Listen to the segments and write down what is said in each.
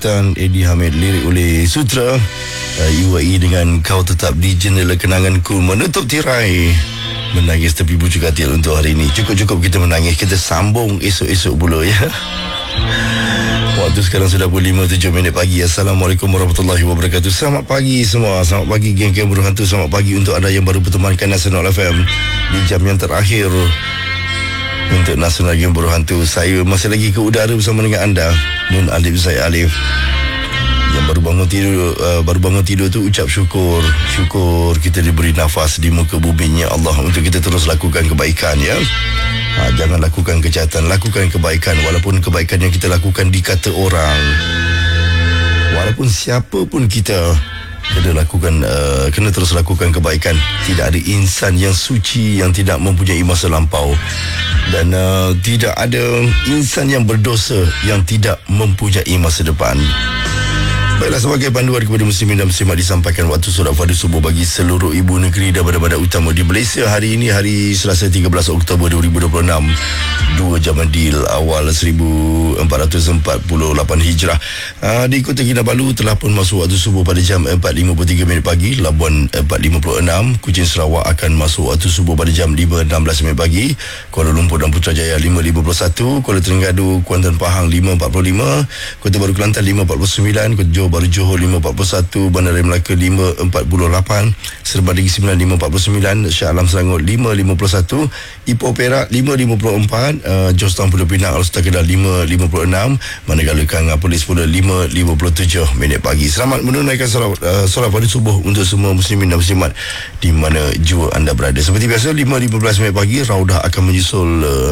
Dan Eddie Hamid, lirik oleh Sutra. UAE dengan Kau Tetap di Jendela Kenanganku menutup tirai Menangis Tepi Bucu Katil untuk hari ini. Cukup-cukup kita menangis, kita sambung esok-esok pula ya. Waktu sekarang sudah pukul 5.07 pagi. Assalamualaikum warahmatullahi wabarakatuh. Selamat pagi semua. Selamat pagi geng-geng Buruh Hantu. Selamat pagi untuk anda yang baru bertemankan Nasional FM di jam yang terakhir untuk Nasional Game Buruh Hantu. Saya masih lagi ke udara bersama dengan anda, Nun Alif saya Alif. Yang baru bangun tidur tu ucap syukur kita diberi nafas di muka bumi Allah untuk kita terus lakukan kebaikan ya. Jangan lakukan kejahatan, lakukan kebaikan. Walaupun kebaikan yang kita lakukan dikata orang, walaupun siapa pun kita, kena terus lakukan kebaikan. Tidak ada insan yang suci yang tidak mempunyai masa lampau, dan tidak ada insan yang berdosa yang tidak mempunyai masa depan. Baiklah, sebagai panduan kepada muslimin dan muslimat disampaikan waktu solat fardu subuh bagi seluruh ibu negeri dan badan-badan utama di Malaysia. Hari ini hari Selasa 13 Oktober 2026, 2 Jamadil awal 1448 Hijrah. Di Kota Kinabalu telah pun masuk waktu subuh pada jam 4.53 pagi. Labuan 4.56, Kuching Sarawak akan masuk waktu subuh pada jam 5.16 pagi. Kuala Lumpur dan Putrajaya 5.51, Kuala Terengganu, Kuantan Pahang 5.45, Kota Baru Kelantan 5.49, Kota Johor Baru Johor 5.41, Bandar Raya Melaka 5.48, Seremban Negeri Sembilan 5.49, Shah Alam Selangor 5.51, Ipoh Perak 5.54, Georgetown Pulau Pinang Alor-Setar Kedah 5.56, manakala Kanga Polis Pula 5.57 pagi. Selamat menunaikan solat fardu subuh untuk semua muslimin dan muslimat di mana jua anda berada. Seperti biasa 5.15 pagi Raudah akan menyusul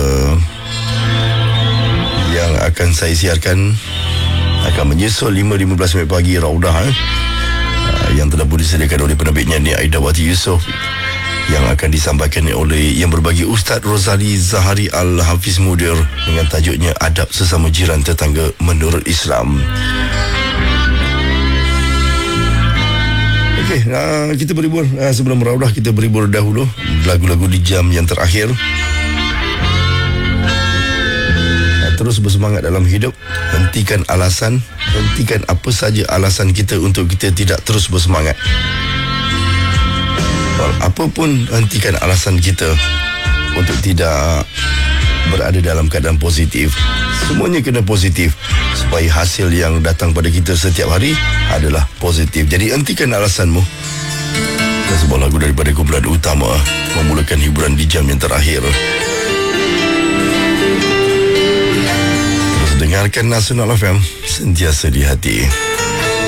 yang akan saya siarkan. Akan menyusul 5.15 pagi Raudah yang telah pun disediakan oleh penerbitnya ni Aidawati Yusof, yang akan disampaikan oleh yang berbagi Ustaz Rozali Zahari Al-Hafiz Mudir dengan tajuknya Adab Sesama Jiran Tetangga Menurut Islam. Okey, kita berhibur sebelum Raudah, kita berhibur dahulu lagu-lagu di jam yang terakhir. Terus bersemangat dalam hidup. Hentikan alasan, hentikan apa saja alasan kita untuk kita tidak terus bersemangat. Apapun, hentikan alasan kita untuk tidak berada dalam keadaan positif. Semuanya kena positif supaya hasil yang datang pada kita setiap hari adalah positif. Jadi hentikan alasanmu. Dan sebuah lagu daripada kumpulan utama memulakan hiburan di jam yang terakhir. Dengarkan Nasional FM, sentiasa di hati.